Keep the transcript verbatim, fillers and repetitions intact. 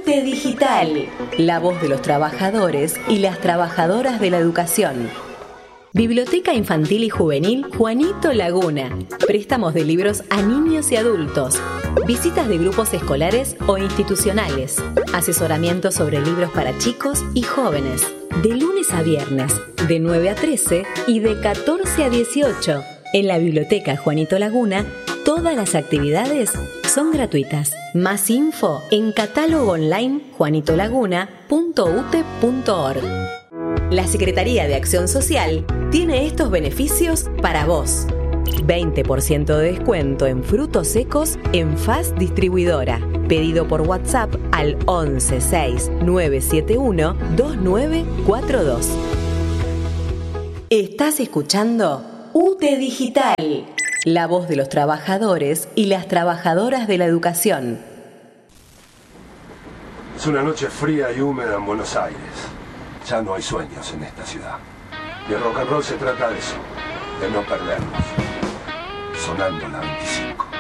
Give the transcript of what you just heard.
U T E Digital, la voz de los trabajadores y las trabajadoras de la educación. Biblioteca Infantil y Juvenil Juanito Laguna. Préstamos de libros a niños y adultos. Visitas de grupos escolares o institucionales. Asesoramiento sobre libros para chicos y jóvenes. De lunes a viernes, de nueve a trece y de catorce a dieciocho. En la Biblioteca Juanito Laguna, todas las actividades son gratuitas. Más info en catálogo online juanito laguna punto u t e punto org. La Secretaría de Acción Social tiene estos beneficios para vos. veinte por ciento de descuento en frutos secos en F A S Distribuidora. Pedido por WhatsApp al once seis nueve siete uno dos nueve cuatro dos. Estás escuchando U T E Digital, la voz de los trabajadores y las trabajadoras de la educación. Es una noche fría y húmeda en Buenos Aires. Ya no hay sueños en esta ciudad. Y el rock and roll se trata de eso, de no perdernos. Sonando la veinticinco.